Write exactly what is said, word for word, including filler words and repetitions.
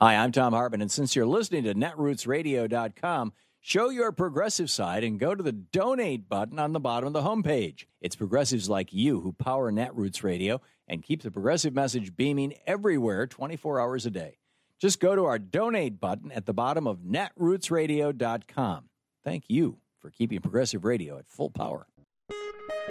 Hi, I'm Tom Hartman, and since you're listening to netroots radio dot com, show your progressive side and go to the donate button on the bottom of the homepage. It's progressives like you who power Netroots Radio and keep the progressive message beaming everywhere twenty-four hours a day. Just go to our donate button at the bottom of netroots radio dot com. Thank you for keeping progressive radio at full power.